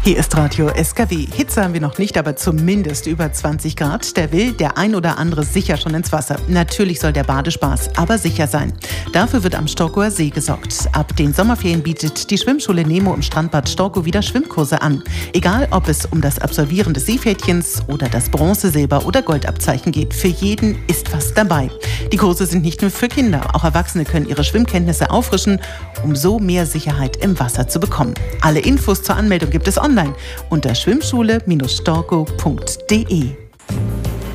Hier ist Radio SKW. Hitze haben wir noch nicht, aber zumindest über 20 Grad. Da will der ein oder andere sicher schon ins Wasser. Natürlich soll der Badespaß aber sicher sein. Dafür wird am Storkower See gesorgt. Ab den Sommerferien bietet die Schwimmschule Nemo im Strandbad Storkow wieder Schwimmkurse an. Egal, ob es um das Absolvieren des Seepferdchens oder das Bronze-, Silber- oder Goldabzeichen geht. Für jeden ist was dabei. Die Kurse sind nicht nur für Kinder. Auch Erwachsene können ihre Schwimmkenntnisse auffrischen, um so mehr Sicherheit im Wasser zu bekommen. Alle Infos zur Anmeldung gibt es online unter schwimmschule-storkow.de.